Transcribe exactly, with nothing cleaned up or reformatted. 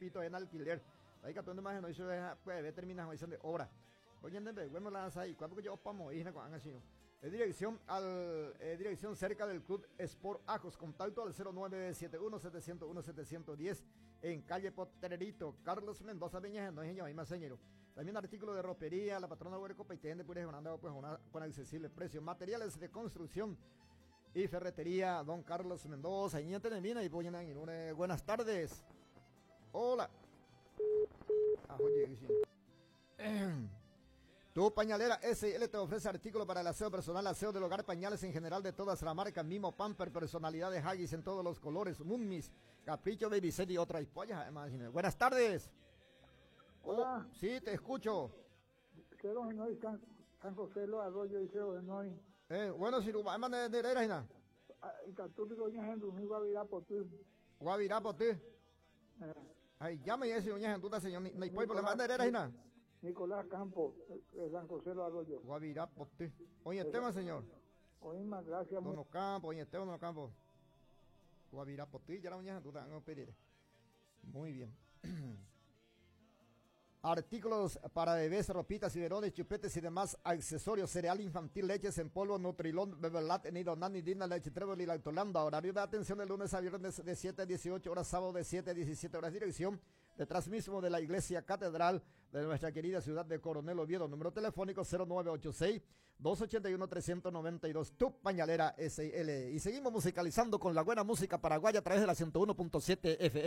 pito en alquiler. Ahí que tú no más no hizo puede terminar de obra. Oye, ¿dónde vemos la ahí? ¿Cuándo que yo opamo y con así? De dirección al eh, dirección cerca del Club Sport Ajos, contacto al cero nueve siete uno siete cero uno siete uno cero en calle Potrerito, Carlos Mendoza Viñas, no es ahí más señor. También artículos de ropería, la patrona Huerco Paitén, pues ganando pues una, con accesible precio, materiales de construcción y ferretería, don Carlos Mendoza, y termina y pues, buenas tardes. Hola. Ah, oye, sí. Tu Pañalera S L te ofrece artículos para el aseo personal, aseo del hogar, pañales en general de todas las marcas, Mimo, Pamper, personalidad de Haggis en todos los colores, Mummis, Capricho, Baby Set y otras pollas. Además, buenas tardes. Hola. Oh, sí, te escucho. Quiero Genoy, San, San José, Lo Arroyo y Quiero Genoy. Eh, bueno, si tú vas a de de Reina. Y Católico, doña Jesús, mi Guavirá por ti. Guavirá por ti. Ay, llame ese doña Jesús, señor. No hay problema de Reina. Nicolás Campos, de San José Lo Arroyo. Guavirá por ti. Oye, Esteban, señor. Oye, más gracias. Dono Campos, oye, Esteban, Dono Campos. Guavirá por ti, ya la doña Jesús, te van a pedir. Muy bien. Artículos para bebés, ropitas, biberones, chupetes y demás accesorios, cereal infantil, leches en polvo, Nutrilón, Beberlat, Nido, Nani, Dina, Leche Trébol y Lactolanda. Horario de atención de lunes a viernes de siete a dieciocho horas, sábado de siete a diecisiete horas. Dirección detrás mismo de la iglesia catedral de nuestra querida ciudad de Coronel Oviedo. Número telefónico cero nueve ocho seis, dos ocho uno, tres nueve dos. Tu Pañalera S L. Y seguimos musicalizando con la buena música paraguaya a través de la ciento uno punto siete F M.